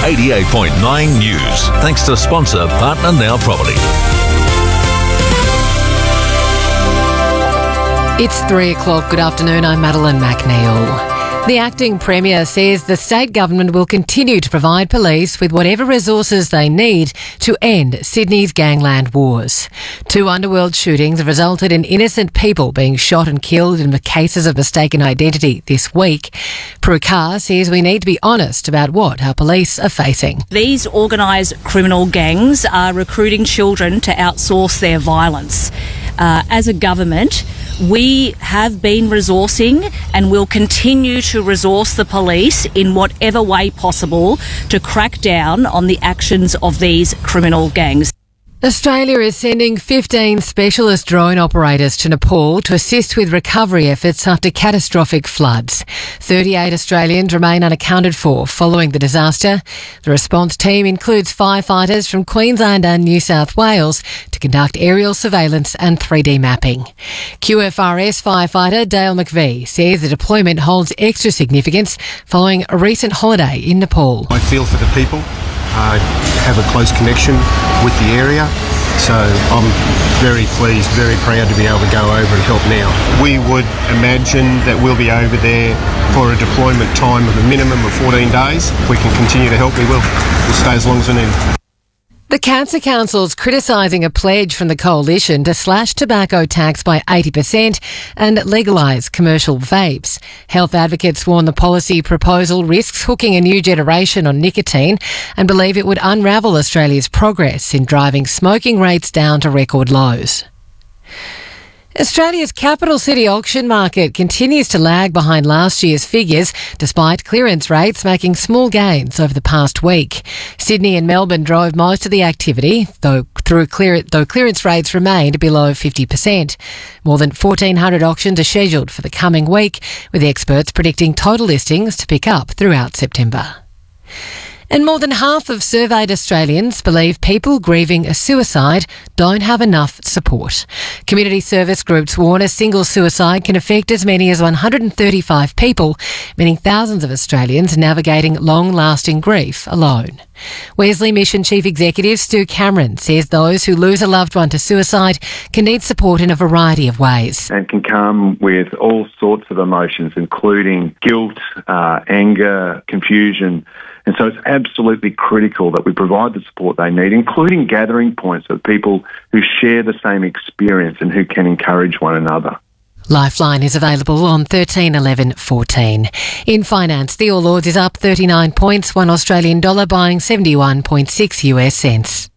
88.9 News. Thanks to sponsor Partner Now Property. It's 3 o'clock. Good afternoon. I'm Madeline McNeil. The acting Premier says the state government will continue to provide police with whatever resources they need to end Sydney's gangland wars. 2 underworld shootings have resulted in innocent people being shot and killed in cases of mistaken identity this week. Prue Carr says we need to be honest about what our police are facing. These organised criminal gangs are recruiting children to outsource their violence. As a government, we have been resourcing and will continue to resource the police in whatever way possible to crack down on the actions of these criminal gangs. Australia is sending 15 specialist drone operators to Nepal to assist with recovery efforts after catastrophic floods. 38 Australians remain unaccounted for following the disaster. The response team includes firefighters from Queensland and New South Wales to conduct aerial surveillance and 3D mapping. QFRS firefighter Dale McVie says the deployment holds extra significance following a recent holiday in Nepal. I feel for the people. I have a close connection with the area, so I'm very pleased, very proud to be able to go over and help now. We would imagine that we'll be over there for a deployment time of a minimum of 14 days. If we can continue to help, we will. We'll stay as long as we need. The Cancer Council's criticising a pledge from the Coalition to slash tobacco tax by 80% and legalise commercial vapes. Health advocates warn the policy proposal risks hooking a new generation on nicotine and believe it would unravel Australia's progress in driving smoking rates down to record lows. Australia's capital city auction market continues to lag behind last year's figures, despite clearance rates making small gains over the past week. Sydney and Melbourne drove most of the activity, though clearance rates remained below 50%. More than 1,400 auctions are scheduled for the coming week, with experts predicting total listings to pick up throughout September. And more than half of surveyed Australians believe people grieving a suicide don't have enough support. Community service groups warn a single suicide can affect as many as 135 people, meaning thousands of Australians navigating long-lasting grief alone. Wesley Mission Chief Executive Stu Cameron says those who lose a loved one to suicide can need support in a variety of ways. And can come with all sorts of emotions, including guilt, anger, confusion. And so it's absolutely critical that we provide the support they need, including gathering points of people who share the same experience and who can encourage one another. Lifeline is available on 13 11 14. In finance, the All Ords is up 39 points, $1 Australian dollar buying 71.6 US cents.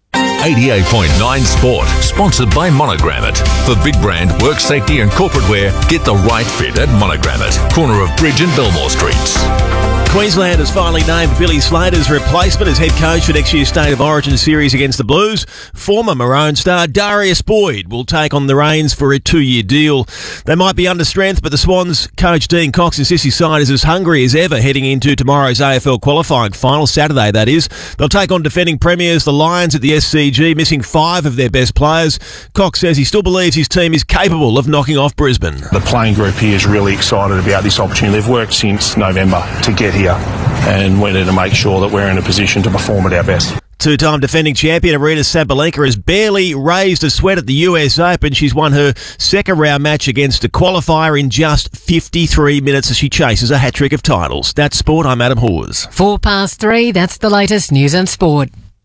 88.9 Sport, sponsored by Monogrammet. For big brand, work safety and corporate wear, get the right fit at Monogrammet, corner of Bridge and Belmore Streets. Queensland has finally named Billy Slater's replacement as head coach for next year's State of Origin series against the Blues. Former Maroon star Darius Boyd will take on the reins for a 2-year deal. They might be under strength, but the Swans coach Dean Cox insists his side is as hungry as ever heading into tomorrow's AFL qualifying final, Saturday that is. They'll take on defending premiers, the Lions, at the SCG, missing 5 of their best players. Cox says he still believes his team is capable of knocking off Brisbane. The playing group here is really excited about this opportunity. They've worked since November to get here, and we need to make sure that we're in a position to perform at our best. Two-time defending champion Aryna Sabalenka has barely raised a sweat at the US Open. She's won her second-round match against a qualifier in just 53 minutes as she chases a hat-trick of titles. That's sport. I'm Adam Hawes. 3:04, that's the latest news and sport.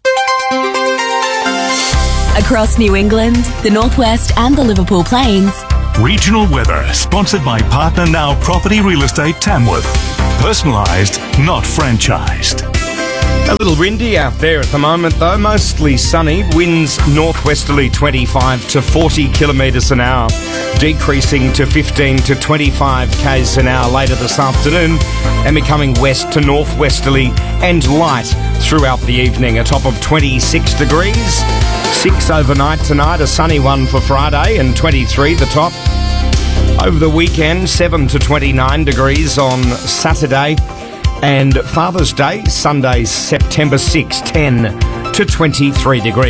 Across New England, the Northwest and the Liverpool Plains. Regional weather, sponsored by Partner Now Property Real Estate Tamworth. Personalised, not franchised. A little windy out there at the moment though, mostly sunny, winds northwesterly 25 to 40 kilometres an hour, decreasing to 15 to 25 k's an hour later this afternoon and becoming west to northwesterly and light throughout the evening, a top of 26 degrees, 6 overnight tonight, a sunny one for Friday and 23 the top. Over the weekend, 7 to 29 degrees on Saturday. And Father's Day, Sunday, September 6, 10 to 23 degrees.